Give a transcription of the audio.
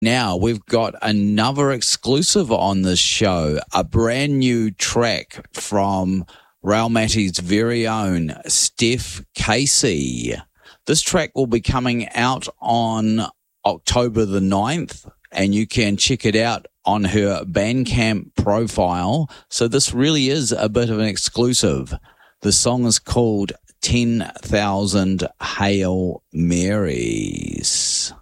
Now we've got another exclusive on this show, a brand new track from Raumati's very own Steph Casey. This track will be coming out on October the 9th, and you can check it out on her Bandcamp profile. So this really is a bit of an exclusive. The song is called 10,000 Hail Marys.